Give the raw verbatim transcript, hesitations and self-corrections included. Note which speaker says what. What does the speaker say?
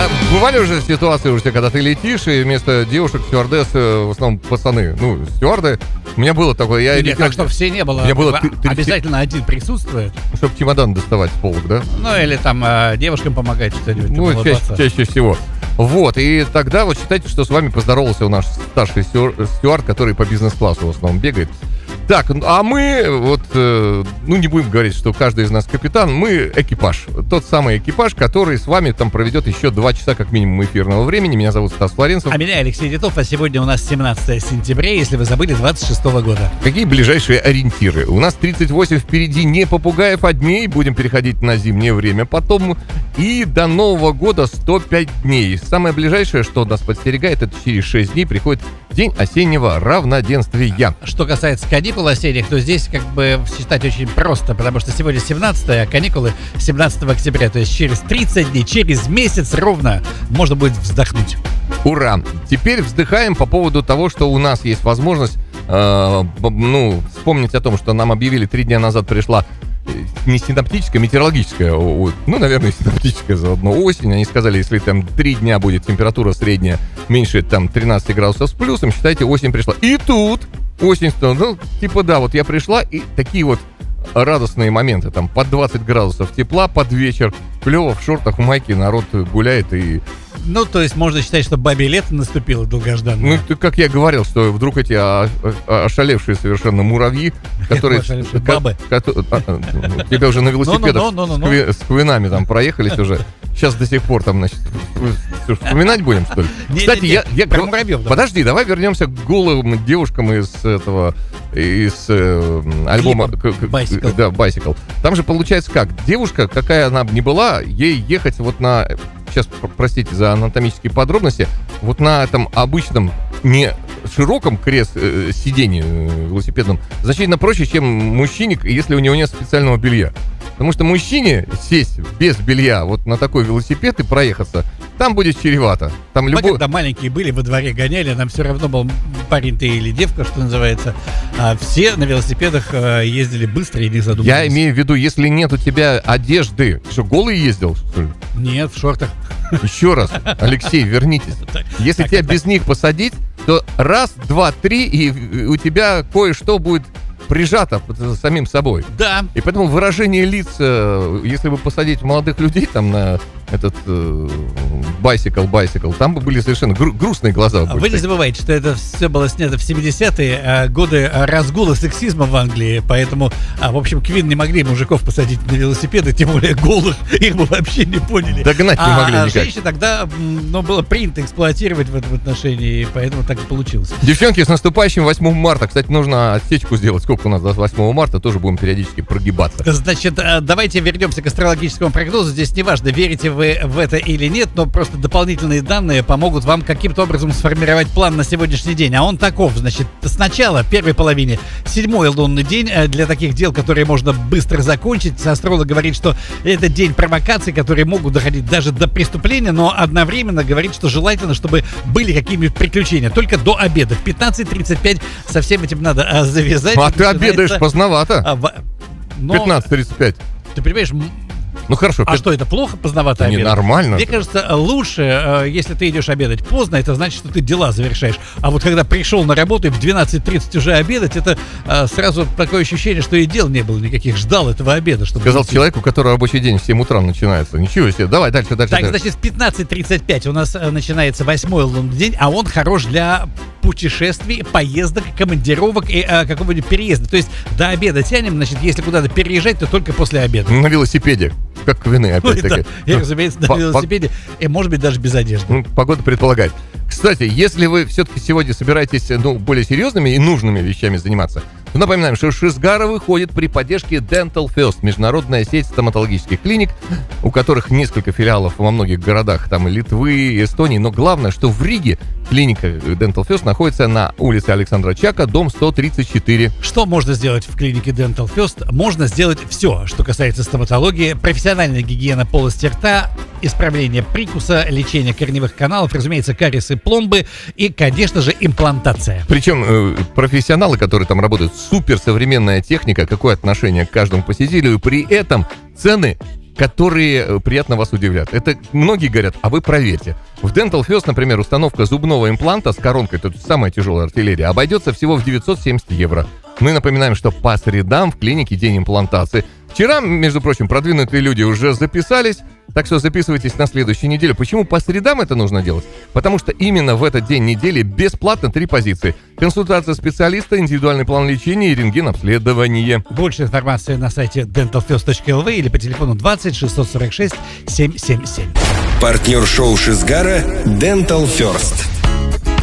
Speaker 1: А бывали уже ситуации, уже, когда ты летишь, и вместо девушек стюардесс в основном пацаны, ну, стюарды. У меня было такое, я...
Speaker 2: Нет, так, чтобы все не было,
Speaker 1: у меня было ты, ты,
Speaker 2: обязательно ты... один присутствует.
Speaker 1: Чтобы чемодан доставать с полок, да?
Speaker 2: Ну, или там э, девушкам помогать что-нибудь.
Speaker 1: Ну, чаще, чаще всего. Вот, и тогда вот считайте, что с вами поздоровался у наш старший стюард, который по бизнес-классу в основном бегает. Так, а мы, вот, э, ну, не будем говорить, что каждый из нас капитан, мы экипаж. Тот самый экипаж, который с вами там проведет еще два часа как минимум эфирного времени. Меня зовут Стас Флоренцев.
Speaker 2: А меня Алексей Титов, а сегодня у нас семнадцатое сентября, если вы забыли, двадцать шестого года.
Speaker 1: Какие ближайшие ориентиры? У нас тридцать восемь впереди, не попугаев, а дней. Будем переходить на зимнее время потом. И до Нового года сто пять дней. Самое ближайшее, что нас подстерегает, это через шесть дней приходит день осеннего равноденствия.
Speaker 2: Что касается каникул осенних, то здесь как бы считать очень просто, потому что сегодня семнадцатое, а каникулы семнадцатого октября. То есть через тридцать дней, через месяц ровно можно будет вздохнуть.
Speaker 1: Ура! Теперь вздыхаем по поводу того, что у нас есть возможность э, ну, вспомнить о том, что нам объявили три дня назад пришла не синоптическая, метеорологическая, ну, наверное, синоптическая заодно осень. Они сказали, если там три дня будет температура средняя меньше там тринадцать градусов с плюсом, считайте, осень пришла. И тут осень стала, ну, типа, да, вот я пришла, и такие вот радостные моменты, там, под двадцать градусов тепла, под вечер, клево, в шортах, в майке, народ гуляет и...
Speaker 2: Ну, то есть можно считать, что бабье лето наступило долгожданное.
Speaker 1: Ну, как я говорил, что вдруг эти ошалевшие совершенно муравьи, которые...
Speaker 2: Бабы.
Speaker 1: Тебе уже на велосипедах с квинами там проехались уже. Сейчас до сих пор там, значит, вспоминать будем, что ли? Кстати, я... Подожди, давай вернемся к голым девушкам из этого... из альбома...
Speaker 2: Bicycle.
Speaker 1: Да, Bicycle. Там же получается как? Девушка, какая она бы ни была, ей ехать вот на... Сейчас, простите за анатомические подробности, вот на этом обычном, не широком крест э, сиденье э, велосипедном значительно проще, чем мужчине, если у него нет специального белья. Потому что мужчине сесть без белья вот на такой велосипед и проехаться, там будет чревато. Там
Speaker 2: Мы
Speaker 1: любой...
Speaker 2: когда маленькие были, во дворе гоняли, нам все равно был парень ты или девка, что называется. А все на велосипедах ездили быстро и не задумывались.
Speaker 1: Я имею в виду, если нет у тебя одежды, ты что, голый ездил, что ли?
Speaker 2: Нет, в шортах.
Speaker 1: Еще раз, Алексей, вернитесь. Если тебя без них посадить, то раз, два, три, и у тебя кое-что будет прижато самим собой.
Speaker 2: Да.
Speaker 1: И поэтому выражение лиц, если бы посадить молодых людей там на этот э, bicycle, bicycle, там бы были совершенно гру- грустные глаза.
Speaker 2: Вы не забывайте, что это все было снято в семидесятые э, годы разгула сексизма в Англии, поэтому, а, в общем, Квин не могли мужиков посадить на велосипеды, тем более голых, их бы вообще не поняли.
Speaker 1: Догнать не могли
Speaker 2: а,
Speaker 1: никак.
Speaker 2: А женщин тогда, ну, было принято эксплуатировать в этом отношении, и поэтому так и получилось.
Speaker 1: Девчонки, с наступающим восьмого марта. Кстати, нужно отсечку сделать. Сколько у нас до восьмого марта, тоже будем периодически прогибаться.
Speaker 2: Значит, давайте вернемся к астрологическому прогнозу. Здесь неважно, верите вы в это или нет, но просто дополнительные данные помогут вам каким-то образом сформировать план на сегодняшний день. А он таков, значит, сначала, в первой половине, седьмой лунный день для таких дел, которые можно быстро закончить. Астролог говорит, что это день провокаций, которые могут доходить даже до преступления, но одновременно говорит, что желательно, чтобы были какие-нибудь приключения. Только до обеда. В пятнадцать тридцать пять со всем этим надо а, завязать.
Speaker 1: А ты обедаешь поздновато.
Speaker 2: А, в... но...
Speaker 1: пятнадцать тридцать пять.
Speaker 2: Ты понимаешь...
Speaker 1: Ну хорошо.
Speaker 2: А пять... что, это плохо поздновато
Speaker 1: обедать? Нормально.
Speaker 2: Мне кажется, лучше, если ты идешь обедать поздно, это значит, что ты дела завершаешь. А вот когда пришел на работу и в двенадцать тридцать уже обедать, это а, сразу такое ощущение, что и дел не было никаких. Ждал этого обеда. Чтобы
Speaker 1: сказал идти. Человеку, у которого рабочий день в семь утра начинается. Ничего себе. Давай дальше, дальше.
Speaker 2: Так,
Speaker 1: дальше.
Speaker 2: значит, в пятнадцать тридцать пять у нас начинается восьмой лунный день, а он хорош для путешествий, поездок, командировок и а, какого-нибудь переезда. То есть до обеда тянем, значит, если куда-то переезжать, то только после обеда.
Speaker 1: На велосипеде. Как Квины, опять-таки.
Speaker 2: Да, и, разумеется, на велосипеде, и, может быть, даже без одежды.
Speaker 1: Ну, погода предполагает. Кстати, если вы все-таки сегодня собираетесь, ну, более серьезными и нужными вещами заниматься, то напоминаем, что Шизгара выходит при поддержке Dental First, международная сеть стоматологических клиник, у которых несколько филиалов во многих городах, там, Литвы, Эстонии, но главное, что в Риге клиника Dental First находится на улице Александра Чака, дом сто тридцать четыре.
Speaker 2: Что можно сделать в клинике Dental First? Можно сделать все, что касается стоматологии, профессиональная гигиена полости рта, исправление прикуса, лечение корневых каналов, разумеется, кариесы, пломбы и, конечно же, имплантация.
Speaker 1: Причем э, профессионалы, которые там работают, суперсовременная техника, какое отношение к каждому посетителю, и при этом цены которые приятно вас удивляют. Это многие говорят, а вы проверьте. В Dental First, например, установка зубного импланта с коронкой, это самая тяжелая артиллерия, обойдется всего в девятьсот семьдесят евро. Мы напоминаем, что по средам в клинике день имплантации. Вчера, между прочим, продвинутые люди уже записались, так что записывайтесь на следующую неделю. Почему по средам это нужно делать? Потому что именно в этот день недели бесплатно три позиции. Консультация специалиста, индивидуальный план лечения и рентген-обследование.
Speaker 2: Больше информации на сайте дентал фест точка эл ви или по телефону двадцать шестьсот сорок шесть семь семь семь.
Speaker 3: Партнер шоу Шизгара Dental First.